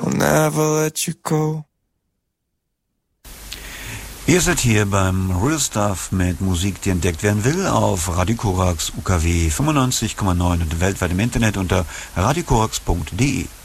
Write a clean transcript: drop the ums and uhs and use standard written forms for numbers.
I'll never let you go. Ihr seid hier beim Real Stuff mit Musik, die entdeckt werden will, auf Radio Korax UKW 95,9 und weltweit im Internet unter radiokorax.de.